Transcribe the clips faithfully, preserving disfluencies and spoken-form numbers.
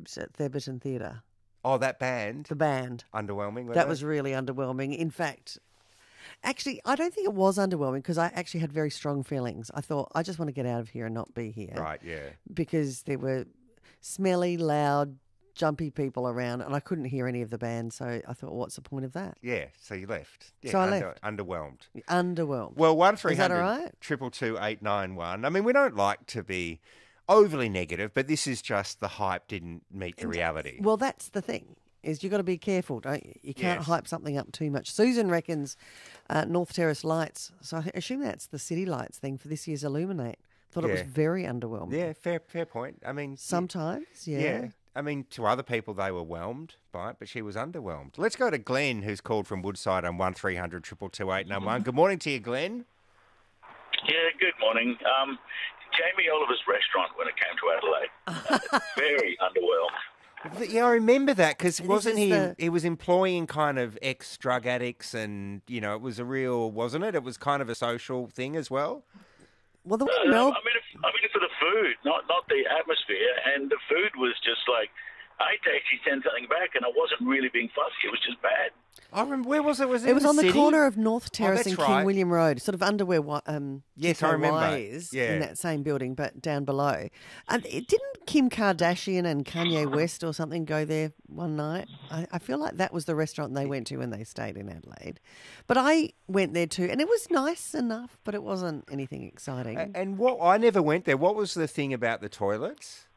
Cribs at Theberton Theatre. Oh, that band? The band. Underwhelming, That they? was really underwhelming. In fact, actually, I don't think it was underwhelming because I actually had very strong feelings. I thought, I just want to get out of here and not be here. Right, yeah. Because there were smelly, loud, jumpy people around and I couldn't hear any of the band. So I thought, what's the point of that? Yeah, so you left. Yeah, So I under, left. Underwhelmed. Underwhelmed. Well, one three Is that hundred all right? triple two eight nine one. I mean, we don't like to be overly negative, but this is just the hype didn't meet the reality. Well, that's the thing. Is you've got to be careful, don't you? You can't Yes. hype something up too much. Susan reckons uh, North Terrace lights, so I assume that's the city lights thing for this year's Illuminate. Thought it was Yeah. very underwhelming. Yeah, fair fair point. I mean, Sometimes, yeah. yeah. I mean, to other people, they were whelmed by it, but she was underwhelmed. Let's go to Glenn, who's called from Woodside on one three hundred two two eight nine one. Good morning to you, Glenn. Yeah, good morning. Um, Jamie Oliver's restaurant when it came to Adelaide. Very underwhelmed. Yeah, I remember that because This wasn't is he? the- He was employing kind of ex-drug addicts, and you know, it was a real, wasn't it? It was kind of a social thing as well. Well, the Uh, one Mel, I mean, if, I mean for the food, not not the atmosphere. And the food was just like, I hate to actually send something back, and I wasn't really being fussy. It was just bad. I remember. Where was it? Was it? it in was the on the city? corner of North Terrace that's and King right. William Road, sort of under where Wa- um, Yes, T K I remember. Y is Yeah. in that same building, but down below. And it didn't Kim Kardashian and Kanye West or something go there one night? I, I feel like that was the restaurant they went to when they stayed in Adelaide. But I went there too, and it was nice enough, but it wasn't anything exciting. A- And what? I never went there. What was the thing about the toilets,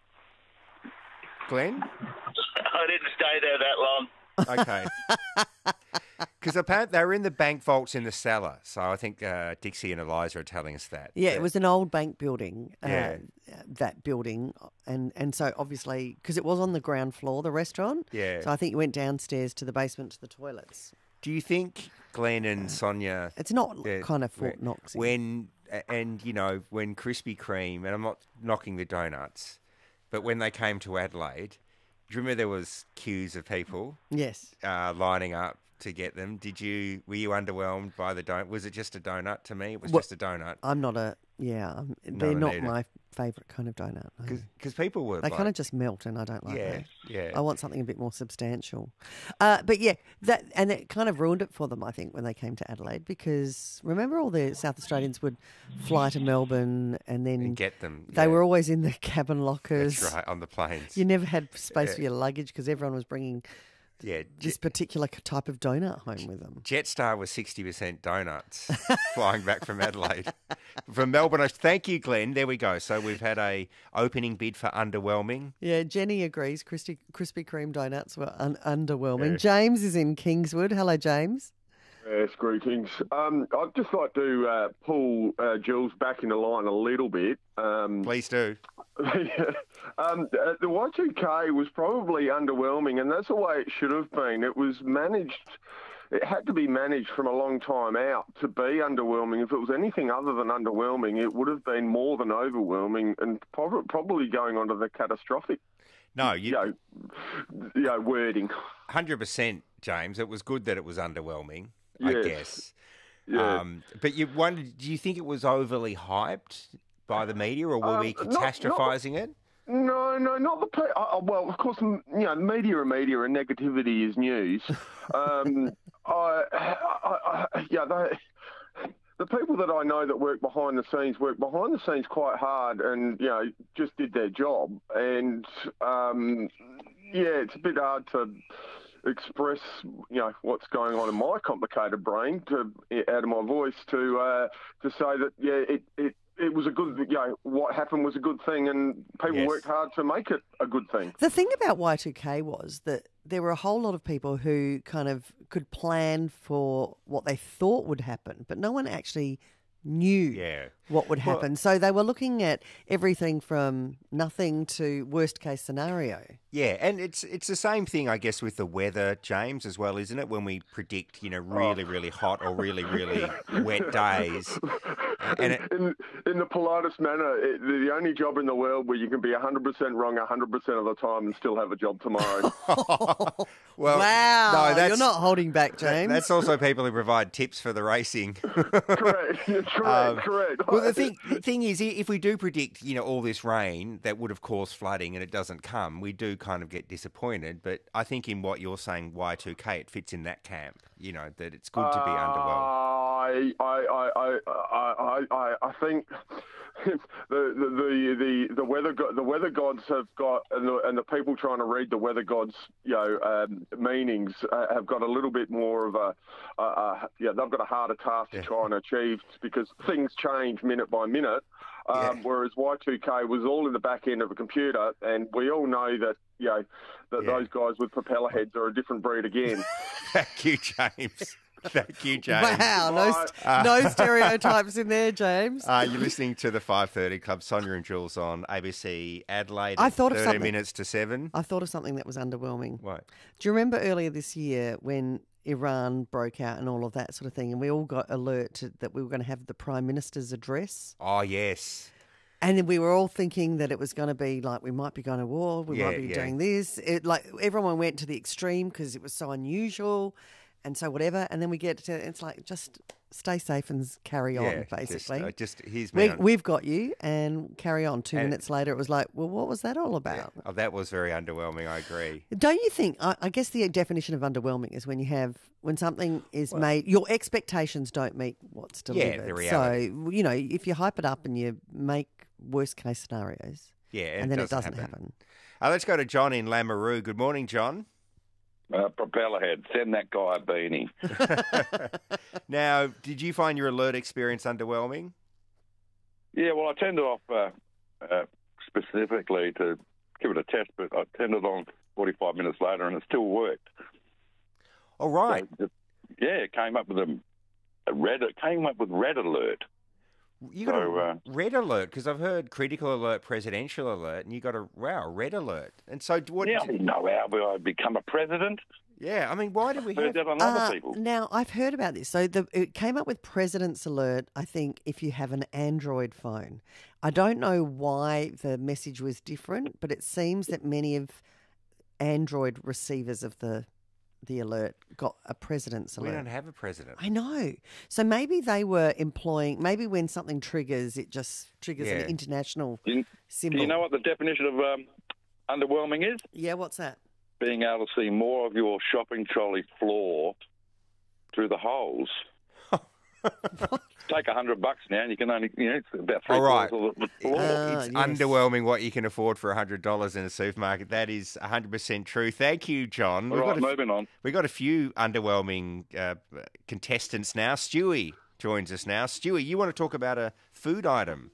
Glenn? I didn't stay there that long. Okay. Because apparently they were in the bank vaults in the cellar. So I think uh, Dixie and Eliza are telling us that. Yeah, that- it was an old bank building, uh, Yeah. that building. And, and so obviously, because it was on the ground floor, the restaurant. Yeah. So I think you went downstairs to the basement to the toilets. Do you think Glenn and Sonia? It's not Yeah, kind of Fort when- Knox. When and you know when Krispy Kreme, and I'm not knocking the donuts, but when they came to Adelaide, do you remember there was queues of people Yes. uh, lining up to get them? Did you were you underwhelmed by the donut? Was it just a donut to me? It was Well, just a donut I'm not a, yeah, I'm, Not they're an not eater. my favourite kind of donut. no. because people were They like, kind of just melt and I don't like yeah that. yeah I want something a bit more substantial. Uh, but yeah, that and it kind of ruined it for them, I think, when they came to Adelaide because remember all the South Australians would fly to Melbourne and then and get them. they yeah. were always in the cabin lockers. That's right on the planes. You never had space Yeah. for your luggage because everyone was bringing yeah, this particular c- type of donut home with them. Jetstar was sixty percent donuts flying back from Adelaide. From Melbourne. Thank you, Glenn. There we go. So we've had a opening bid for underwhelming. Yeah, Jenny agrees. Krispy, Krispy Kreme donuts were un- underwhelming. James is in Kingswood. Hello, James. Yes, greetings. Um, I'd just like to uh, pull uh, Jules back into line a little bit. Um, Please do. um, uh, the Y two K was probably underwhelming, and that's the way it should have been. It was managed, it had to be managed from a long time out to be underwhelming. If it was anything other than underwhelming, it would have been more than overwhelming and prob- probably going on to the catastrophic No, you you know, you know, wording. one hundred percent, James. It was good that it was underwhelming, I Yes. guess. Yeah. Um, but you wondered, do you think it was overly hyped by the media, or were Um, we not- not- catastrophing it? No, no, not the. Pe- uh, uh, well, of course, m- you know, media are media, and negativity is news. um, I, I, I, yeah, they, the people that I know that work behind the scenes work behind the scenes quite hard, and you know, just did their job. And um, yeah, it's a bit hard to express, you know, what's going on in my complicated brain to out of my voice to uh, to say that yeah, it, it it was a good, you know, what happened was a good thing, and people Yes. worked hard to make it a good thing. The thing about Y two K was that there were a whole lot of people who kind of could plan for what they thought would happen, but no one actually knew Yeah. what would Well- happen. So they were looking at everything from nothing to worst case scenario. Yeah, and it's it's the same thing, I guess, with the weather, James, as well, isn't it? When we predict, you know, really, really hot or really, really wet days. And it, in, in the politest manner, it, the only job in the world where you can be one hundred percent wrong one hundred percent of the time and still have a job tomorrow. Well, wow. no, that's, You're not holding back, James. That's also people who provide tips for the racing. Correct, correct, Um, correct. Well, the thing, the thing is, if we do predict, you know, all this rain that would have caused flooding and it doesn't come, we do kind of get disappointed. But I think in what you're saying, Y two K, it fits in that camp. You know, that it's good to be underwhelmed. I, I, I, I, I, I think the, the, the, the weather go- the weather gods have got, and the, and the people trying to read the weather gods, you know, um, meanings uh, have got a little bit more of a, a, a yeah, they've got a harder task Yeah. to try and achieve because things change minute by minute. Um, Yeah. Whereas Y two K was all in the back end of a computer, and we all know that, you know, that Yeah. those guys with propeller heads are a different breed again. Thank you, James. Thank you, James. Wow, no, st- Uh, no stereotypes in there, James. Uh, you're listening to the five thirty Club, Sonia and Jules on A B C Adelaide. I at thought of thirty something. minutes to seven. I thought of something that was underwhelming. What? Do you remember earlier this year when Iran broke out and all of that sort of thing, and we all got alert to, that we were going to have the Prime Minister's address? Oh, yes. And then we were all thinking that it was going to be like we might be going to war, we Yeah, might be yeah. doing this. It, like everyone went to the extreme because it was so unusual, and so whatever. And then we get to it's like just stay safe and carry on, Yeah, basically. Just, uh, just here's me. we, on- we've got you, and carry on. Two And- minutes later, it was like, well, what was that all Yeah. about? Oh, that was very underwhelming. I agree. Don't you think? I, I guess the definition of underwhelming is when you have when something is made, your expectations don't meet what's Yeah, delivered. the reality. So you know, if you hype it up and you make worst case scenarios, Yeah, and, and then it it doesn't happen. Uh, let's go to John in Lamoureux. Good morning, John. Uh, propeller head, send that guy a beanie. Now, did you find your alert experience underwhelming? Yeah, well, I turned it off uh, uh, specifically to give it a test, but I turned it on forty-five minutes later and it still worked. All right. So it- yeah, it came up with a, a red. It came up with red alert. You got So, a uh, red alert because I've heard critical alert, presidential alert, and you got a wow red alert. And so, what? Yeah, I didn't know how I'd become a president. yeah, I mean, why did we Heard have? that on other Uh, people. now I've heard about this. So the, it came up with President's Alert. I think if you have an Android phone, I don't know why the message was different, but it seems that many of Android receivers of the the alert got a President's We Alert. don't have a president. I know. So maybe they were employing. Maybe when something triggers, it just triggers Yeah. an international Do you, symbol. do you know what the definition of um, underwhelming is? Yeah, what's that? Being able to see more of your shopping trolley floor through the holes. Take a hundred bucks now, and you can only, you know, it's about three All right. quarters of the floor. Uh, It's yes. underwhelming what you can afford for a hundred dollars in a supermarket. That is a hundred percent true. Thank you, John. All We've right, got a, moving on. we've got a few underwhelming uh, contestants now. Stewie joins us now. Stewie, you want to talk about a food item?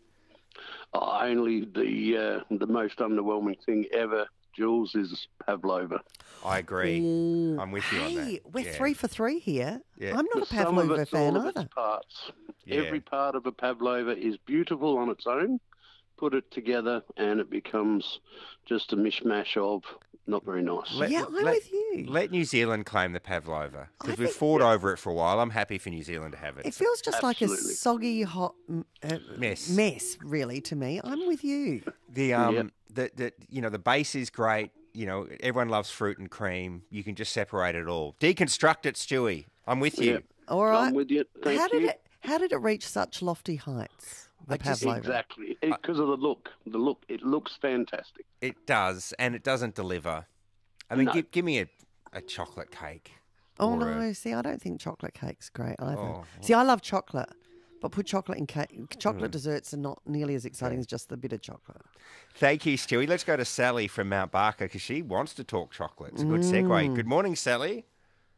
Oh, only the uh, the most underwhelming thing ever, Jules, is pavlova. I agree. Ooh. I'm with you on Hey, that. we're Yeah. three for three here. Yeah. I'm not The a sum of pavlova its, fan all of either. its parts. Yeah. Every part of a pavlova is beautiful on its own. Put it together, and it becomes just a mishmash of not very nice. Let- Yeah, I'm let- with you. Let New Zealand claim the pavlova I because we've think- fought over it for a while. I'm happy for New Zealand to have it. It feels just like a Absolutely. soggy, hot mm, uh, Mess. Mess, really, to me. I'm with you. The um Yep. the, the you know the base is great. You know everyone loves fruit and cream. You can just separate it all. Deconstruct it, Stewie. I'm with you. Yeah. All right. I'm with you. Thank how you. did it? How did it reach such lofty heights? The I just- pavlova. Exactly. Because of the look. The look. It looks fantastic. It does, and it doesn't deliver. I mean, No. give, give me a, a chocolate cake. Oh or no! a- See, I don't think chocolate cake's great either. Oh, See, I love chocolate, but put chocolate in cake. Mm. Chocolate desserts are not nearly as exciting as just the bit of chocolate. Thank you, Stewie. Let's go to Sally from Mount Barker because she wants to talk chocolate. It's a good segue. Mm. Good morning, Sally.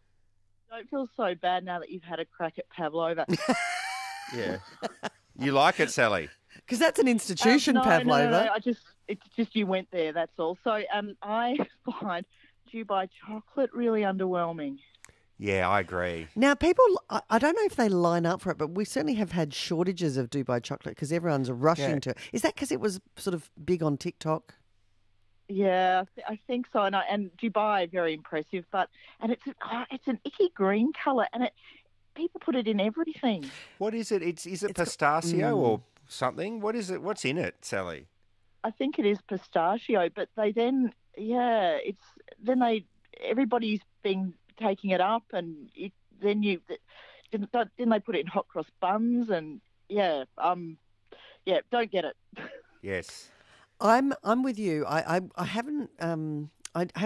Don't feel so bad now that you've had a crack at pavlova. Yeah. You like it, Sally? Because that's an institution, Um, no, pavlova. No, no, no. I just, it's just you went there. That's all. So, um, I find Dubai chocolate really underwhelming. Yeah, I agree. Now, people, I, I don't know if they line up for it, but we certainly have had shortages of Dubai chocolate because everyone's rushing Yeah. to it. Is that because it was sort of big on TikTok? Yeah, I, th- I think so. And, I, and Dubai, very impressive. But and it's oh, it's an icky green colour, and it people put it in everything. What is it? It's is it It's got- pistachio mm. or something? What is it? What's in it, Sally? I think it is pistachio, but they then, yeah, it's then they everybody's been taking it up, and it, then you didn't, didn't they put it in hot cross buns? And yeah, um, yeah, don't get it. Yes. I'm I'm with you. I I, I haven't um I haven't